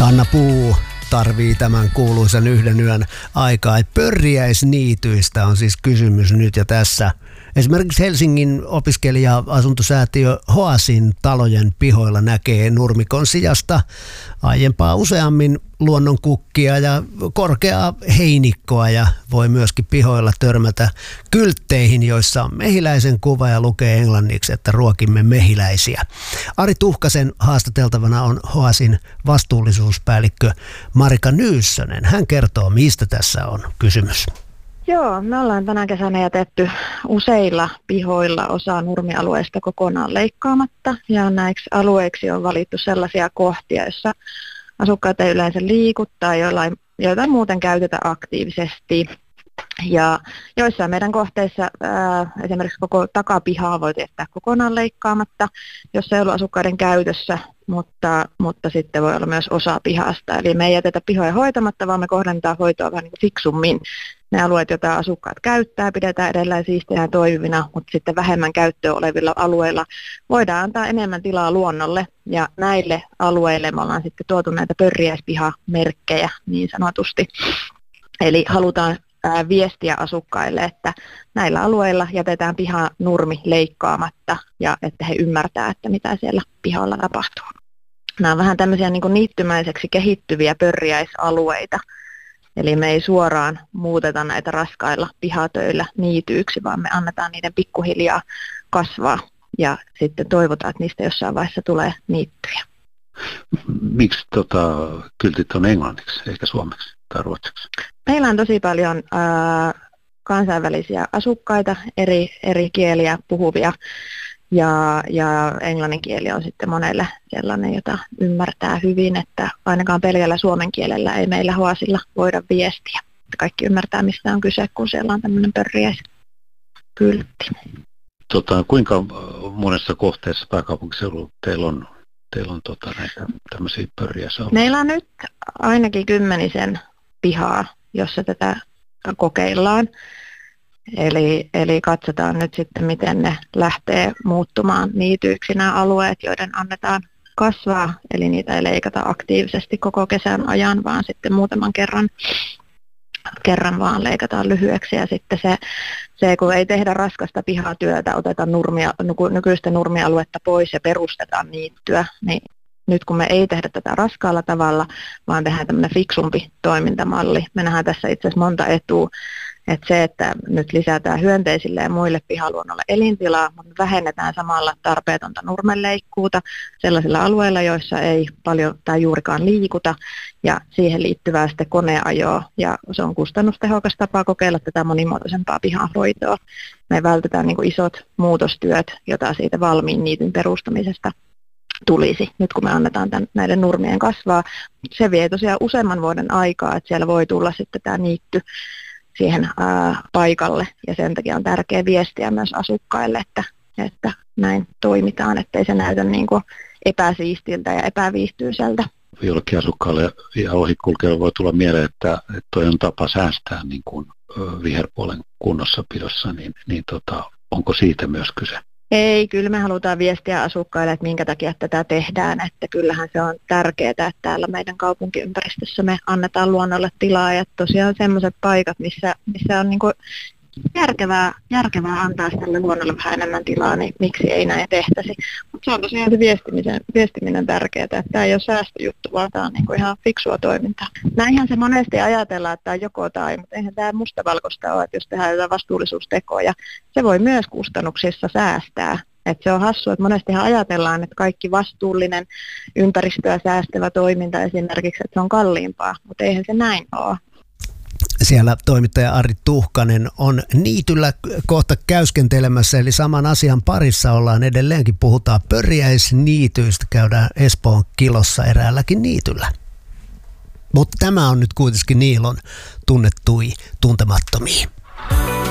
Hanna Puu tarvii tämän kuuluisen yhden yön aikaa. Pörriäisniityistä on siis kysymys nyt ja tässä. Esimerkiksi Helsingin opiskelija-asuntosäätiö Hoasin talojen pihoilla näkee nurmikon sijasta aiempaa useammin luonnonkukkia ja korkeaa heinikkoa ja voi myöskin pihoilla törmätä kyltteihin, joissa on mehiläisen kuva ja lukee englanniksi, että ruokimme mehiläisiä. Ari Tuhkasen haastateltavana on Hoasin vastuullisuuspäällikkö Marika Nyyssönen. Hän kertoo, mistä tässä on kysymys. Joo, me ollaan tänä kesänä jätetty useilla pihoilla osa nurmialueista kokonaan leikkaamatta ja näiksi alueiksi on valittu sellaisia kohtia, joissa asukkaat ei yleensä liiku tai joita muuten käytetä aktiivisesti. Ja joissain meidän kohteissa esimerkiksi koko takapihaa voi jättää kokonaan leikkaamatta, jos ei ollut asukkaiden käytössä, mutta sitten voi olla myös osa pihasta. Eli me ei jätetä pihoja hoitamatta, vaan me kohdennetaan hoitoa vähän niin kuin fiksummin. Ne alueet, joita asukkaat käyttää, pidetään edelleen siisteinä ja toimivina, mutta sitten vähemmän käyttöä olevilla alueilla voidaan antaa enemmän tilaa luonnolle. Ja näille alueille me ollaan sitten tuotu näitä pörriäispihamerkkejä niin sanotusti. Eli halutaan viestiä asukkaille, että näillä alueilla jätetään pihanurmi leikkaamatta ja että he ymmärtää, että mitä siellä pihalla tapahtuu. Nämä on vähän tämmöisiä niin kuin niittymäiseksi kehittyviä pörriäisalueita. Eli me ei suoraan muuteta näitä raskailla pihatöillä niityiksi, vaan me annetaan niiden pikkuhiljaa kasvaa ja sitten toivotaan, että niistä jossain vaiheessa tulee niittyjä. Miksi kyltit on englanniksi eikä suomeksi tai ruotsiksi? Meillä on tosi paljon kansainvälisiä asukkaita, eri kieliä puhuvia ja englannin kieli on sitten monelle sellainen, jota ymmärtää hyvin, että ainakaan pelkällä suomen kielellä ei meillä Hoasilla voida viestiä. Kaikki ymmärtää, mistä on kyse, kun siellä on tämmöinen pörriäiskyltti. Kuinka monessa kohteessa pääkaupunkiseudulla teillä on näitä tämmöisiä pörriäisalueita? Meillä on nyt ainakin 10 pihaa, jossa tätä kokeillaan. Eli katsotaan nyt sitten, miten ne lähtee muuttumaan niityiksi nämä alueet, joiden annetaan kasvaa. Eli niitä ei leikata aktiivisesti koko kesän ajan, vaan sitten muutaman kerran vaan leikataan lyhyeksi. Ja sitten se kun ei tehdä raskasta pihatyötä, otetaan nykyistä nurmialuetta pois ja perustetaan niittyä, niin nyt kun me ei tehdä tätä raskaalla tavalla, vaan tehdään tämmöinen fiksumpi toimintamalli. Me nähdään tässä itse asiassa monta etua. Että se, että nyt lisätään hyönteisille ja muille pihaluonnolle elintilaa, mutta vähennetään samalla tarpeetonta nurmenleikkuuta sellaisilla alueilla, joissa ei paljon tai juurikaan liikuta ja siihen liittyvää sitten koneajoa ja se on kustannustehokas tapa kokeilla tätä monimuotoisempaa pihahoitoa. Me vältetään niin kuin isot muutostyöt, jota siitä valmiin niityn perustamisesta tulisi, nyt kun me annetaan näiden nurmien kasvaa. Se vie tosiaan useamman vuoden aikaa, että siellä voi tulla sitten tämä niitty siihen paikalle ja sen takia on tärkeä viestiä myös asukkaille, että näin toimitaan, ettei se näytä niin kuin epäsiistiltä ja epäviihtyiseltä. Jollekin asukkaalle ja ohikulkijalle voi tulla mieleen, että toi on tapa säästää niin kuin viherpuolen kunnossapidossa, niin onko siitä myös kyse? Ei, kyllä me halutaan viestiä asukkaille, että minkä takia tätä tehdään, että kyllähän se on tärkeää, että täällä meidän kaupunkiympäristössä me annetaan luonnolle tilaa ja tosiaan sellaiset paikat, missä on niin kuin järkevää antaa tälle luonnolle vähän enemmän tilaa, niin miksi ei näin tehtäisi. Mutta se on tosiaan se viestiminen tärkeää, että tämä ei ole säästöjuttu, vaan tämä on niin kuin ihan fiksua toimintaa. Näinhän se monesti ajatellaan, että tämä on joko tai, mutta eihän tämä mustavalkoista ole, että jos tehdään jotain vastuullisuustekoja, se voi myös kustannuksissa säästää. Että se on hassua, että monestihan ajatellaan, että kaikki vastuullinen ympäristöä säästävä toiminta esimerkiksi, että se on kalliimpaa, mutta eihän se näin ole. Siellä toimittaja Ari Tuhkanen on niityllä kohta käyskentelemässä, eli saman asian parissa ollaan edelleenkin. Puhutaan pörriäisniityistä, käydään Espoon Kilossa eräälläkin niityllä. Mutta tämä on nyt kuitenkin Niilon tunnettui tuntemattomia.